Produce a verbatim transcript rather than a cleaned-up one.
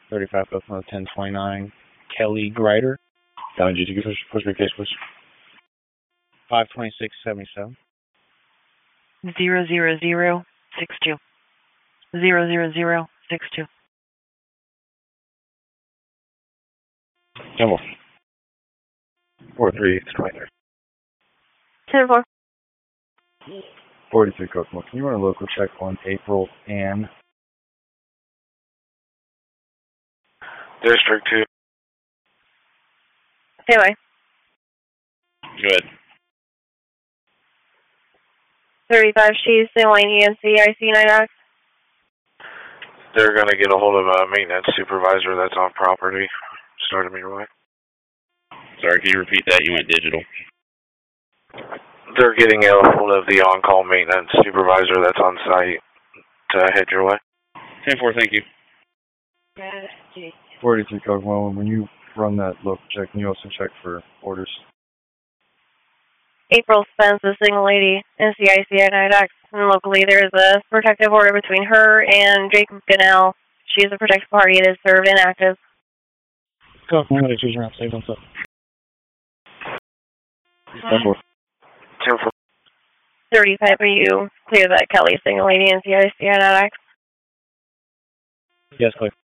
thirty-five Oklahoma ten twenty-nine, Kelly Grider. Down G T, push, push me case, push. five twenty-six seventy-seven. Zero zero zero six two. Zero zero zero six two. ten four. four three twenty-three. ten four. forty-three Kokomo. Can you run a local check on April Ann? District two. Hey, bye. Good. thirty-five She's Delaney and C I C nine X. They're going to get a hold of a maintenance supervisor that's on property. Started me your way. Sorry, can you repeat that? You went digital. They're getting a hold of the on-call maintenance supervisor that's on site to head your way. ten four, thank you. forty-three Kokomo. When you run that local check, can you also check for orders? April Spence, the single lady, N C I C nine X. And locally, there is a protective order between her and Jacob Ganell. She is a protected party and is served inactive. Kokomo, choose around, save on foot. ten four. ten four. thirty-five, are you clear that Kelly, single lady, N C I C nine X? Yes, clear.